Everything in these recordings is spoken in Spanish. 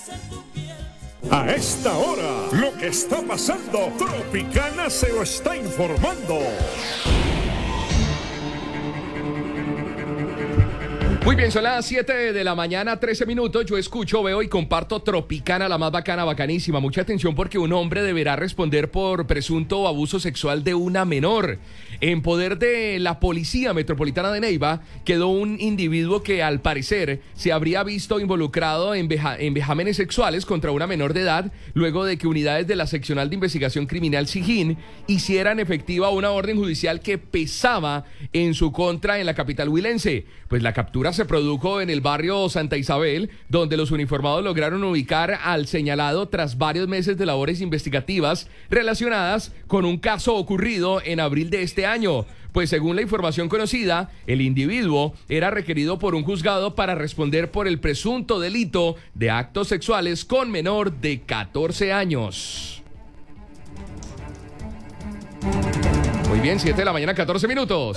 A esta hora, lo que está pasando, Tropicana se lo está informando. Muy bien, son las 7 de la mañana, 13 minutos. Yo escucho, veo y comparto Tropicana, la más bacana, bacanísima. Mucha atención porque un hombre deberá responder por presunto abuso sexual de una menor. En poder de la Policía Metropolitana de Neiva quedó un individuo que al parecer se habría visto involucrado en vejámenes sexuales contra una menor de edad luego de que unidades de la Seccional de Investigación Criminal SIJIN hicieran efectiva una orden judicial que pesaba en su contra en la capital huilense. Pues la captura se produjo en el barrio Santa Isabel, donde los uniformados lograron ubicar al señalado tras varios meses de labores investigativas relacionadas con un caso ocurrido en abril de este año. Pues según la información conocida, el individuo era requerido por un juzgado para responder por el presunto delito de actos sexuales con menor de 14 años. Muy bien, 7 de la mañana, 14 minutos.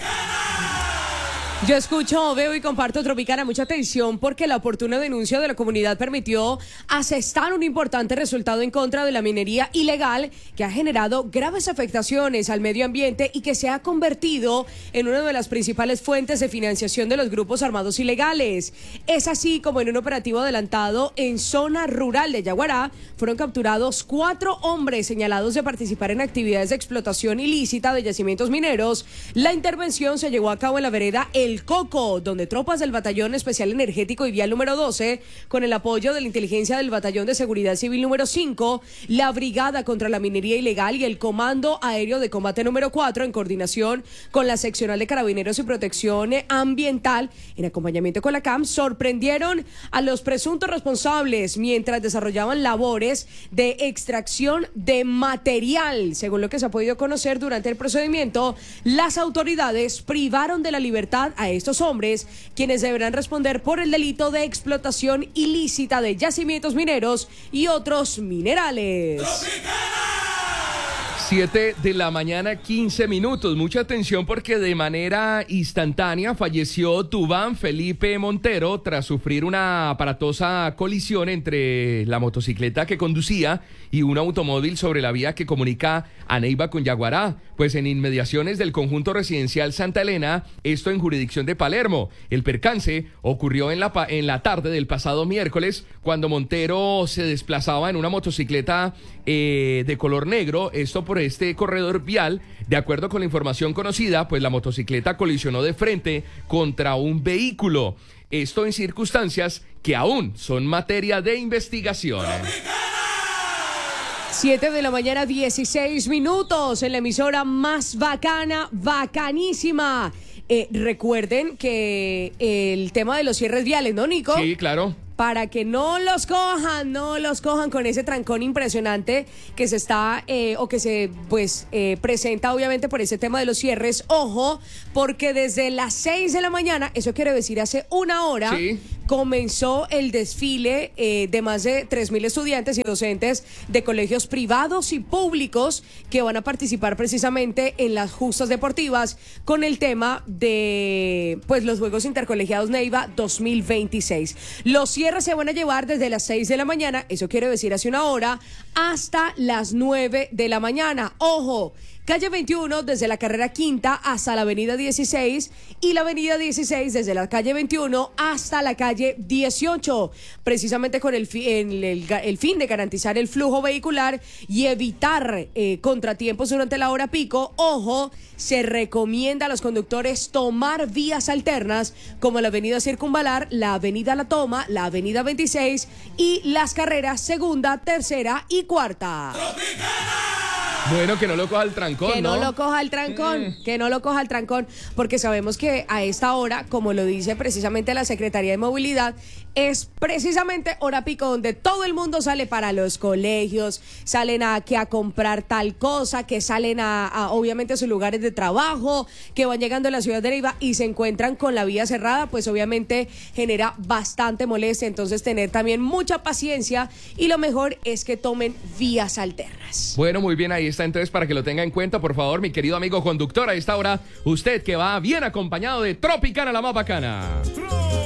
Yo escucho, veo y comparto Tropicana. Mucha atención porque la oportuna denuncia de la comunidad permitió asestar un importante resultado en contra de la minería ilegal que ha generado graves afectaciones al medio ambiente y que se ha convertido en una de las principales fuentes de financiación de los grupos armados ilegales. Es así como en un operativo adelantado en zona rural de Yaguará fueron capturados 4 hombres señalados de participar en actividades de explotación ilícita de yacimientos mineros. La intervención se llevó a cabo en la vereda El Coco, donde tropas del Batallón Especial Energético y Vial número 12, con el apoyo de la inteligencia del Batallón de Seguridad Civil número 5, la Brigada contra la Minería Ilegal y el Comando Aéreo de Combate número 4, en coordinación con la Seccional de Carabineros y Protección Ambiental, en acompañamiento con la CAM, sorprendieron a los presuntos responsables mientras desarrollaban labores de extracción de material. Según lo que se ha podido conocer durante el procedimiento, las autoridades privaron de la libertad a estos hombres, quienes deberán responder por el delito de explotación ilícita de yacimientos mineros y otros minerales. 7 de la mañana, 15 minutos. Mucha atención porque de manera instantánea falleció Duván Felipe Montero tras sufrir una aparatosa colisión entre la motocicleta que conducía y un automóvil sobre la vía que comunica a Neiva con Yaguará, pues en inmediaciones del conjunto residencial Santa Elena, esto en jurisdicción de Palermo. El percance ocurrió en la tarde del pasado miércoles, cuando Montero se desplazaba en una motocicleta de color negro, esto por este corredor vial. De acuerdo con la información conocida, pues la motocicleta colisionó de frente contra un vehículo. Esto en circunstancias que aún son materia de investigación. 7 de la mañana, 16 minutos, en la emisora más bacana, bacanísima. Recuerden que el tema de los cierres viales, ¿no, Nico? Sí, claro. Para que no los cojan con ese trancón impresionante que se está o que se presenta obviamente por ese tema de los cierres. Ojo, porque desde las 6 de la mañana, eso quiere decir hace una hora, sí, comenzó el desfile de más de 3.000 estudiantes y docentes de colegios privados y públicos que van a participar precisamente en las justas deportivas con el tema de los Juegos Intercolegiados Neiva 2026. Los cierres se van a llevar desde las 6 de la mañana, eso quiere decir hace una hora, hasta las 9 de la mañana. Ojo, calle 21 desde la carrera Quinta hasta la avenida 16 y la avenida 16 desde la calle 21 hasta la calle 18, precisamente con el fin de garantizar el flujo vehicular y evitar contratiempos durante la hora pico. Ojo, se recomienda a los conductores tomar vías alternas como la avenida Circunvalar, la avenida La Toma, la avenida 26 y las carreras segunda, tercera y cuarta. Bueno, que no lo coja el trancón, Que no lo coja el trancón, que no lo coja el trancón, porque sabemos que a esta hora, como lo dice precisamente la Secretaría de Movilidad, es precisamente hora pico donde todo el mundo sale para los colegios, salen a comprar tal cosa, que salen obviamente a sus lugares de trabajo, que van llegando a la ciudad de Neiva y se encuentran con la vía cerrada, pues obviamente genera bastante molestia. Entonces tener también mucha paciencia y lo mejor es que tomen vías alternas. Bueno, muy bien, ahí está entonces para que lo tenga en cuenta, por favor, mi querido amigo conductor. A esta hora, usted que va bien acompañado de Tropicana, la más bacana.